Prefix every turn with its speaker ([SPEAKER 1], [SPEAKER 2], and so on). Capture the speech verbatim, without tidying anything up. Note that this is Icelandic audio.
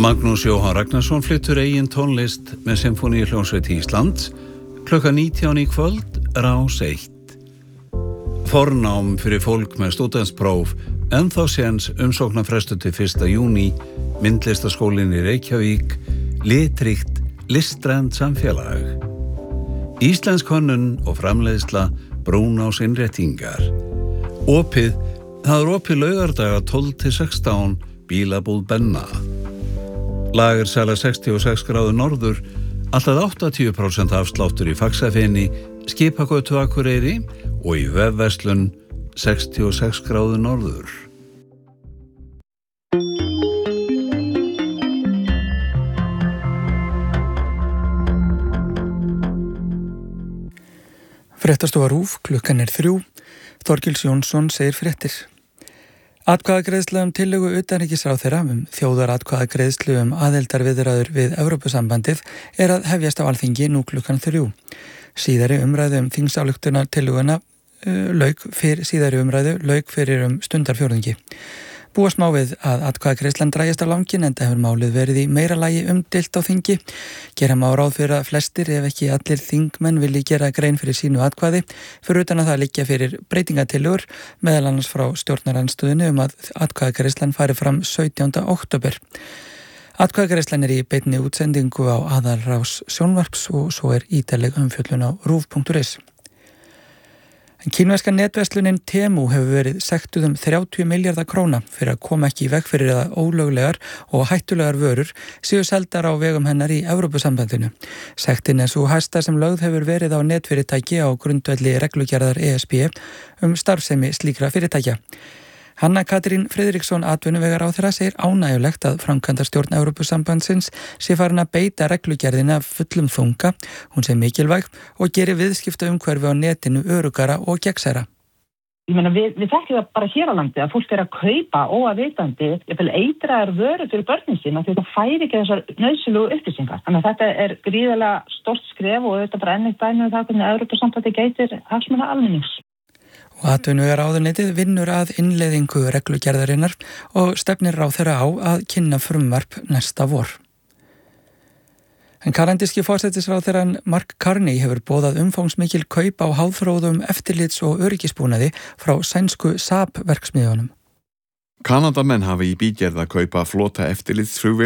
[SPEAKER 1] Magnús Jóhann Ragnarsson flyttur eigin tónlist með Sinfóníuhljómsveit Íslands klukkan nítján í kvöld, Rás eitt. Fornám fyrir fólk með stúdentspróf, ennþá séns umsóknarfrestur til fyrsta júní, myndlistaskólinn í Reykjavík, litríkt, listrænt samfélag. Íslensk hönnun og framleiðsla Brúnás innréttingar. Opið, það er opið laugardaga tólf til sextán, bílabúð Benna. Lagersala sextíu og sex gráður norður, alltaf áttatíu prósent afsláttur í Faxafeni, Skipagötu Akureyri og í vefverslun sextíu og sex gráður norður.
[SPEAKER 2] Fréttastofa RÚV, klukkan er þrjú. Þorgils Jónsson segir fréttir. Atkvæðagreiðsla um tillögu utanríkisráðherra um þjóðaratkvæðagreiðslu um aðildarviðræður við Evrópusambandið er að hefjast á Alþingi nú klukkan þrjú. Síðari umræðu um þingsályktunartillöguna uh, lauk fyrir síðari umræðu lauk fyrir um stundarfjórðungi. Búast má við að atkvæðagreiðslan dragist á langinn enda hefur málið verið í meira lagi umdeilt á þingi. Gera má ráð fyrir að flestir ef ekki allir þingmenn vilji gera grein fyrir sínu atkvæði fyrir utan að það liggja fyrir breytingatillögur meðal annars frá stjórnarandstöðinu um að atkvæðagreiðslan fari fram sautjánda október. Atkvæðagreiðslan er í beinni útsendingu á aðalrás sjónvarps og svo er ítarleg umfjöllun á rúv punktur is. Kínverska netverslunin Temu hefur verið sektuð um þrjátíu milljarða króna fyrir að koma ekki í veg fyrir að ólöglegar og hættulegar vörur séu seldar á vegum hennar í Evrópusambandinu. Sektin er svo hæsta sem lögð hefur verið á netfyrirtæki á grundvelli reglugerðar E S B um starfsemi slíkra fyrirtækja. Hanna Katrín Friðriksson atvinnuvegaráðherra segir ánægjulegt að framkvæmdastjórn Evrópusambandsins sé farin að beita reglugerðina af fullum þunga, hún sé mikilvæg og gerir viðskipta umhverfi á netinu öruggara og gegnsærra.
[SPEAKER 3] Ég meina, við, við þekkjum það bara hér á landi að fólk er að kaupa óafvitandi jafnvel eitraðar vörur fyrir börnin sín af því að það fær ekki þessar nauðsynlegu upplýsingar. Þannig að þetta er gríðarlega stórt skref og þetta bara enn eitt dæmi um það hvernig Evrópusambandið gætir hagsmuna almennings.
[SPEAKER 2] Atvinnuvegaráðuneytið vinnur að innleiðingu reglugerðarinnar og stefnir ráðherra á að kynna frumvarp næsta vor. En kanadíski forsætisráðherrann Mark Carney hefur boðað umfangsmikil kaup á háþróðum eftirlits- og öryggisbúnaði frá sænsku Saab verksmiðjunum.
[SPEAKER 4] Kanadamenn hafa í bígerð að kaupa flota eftirlitsflugvél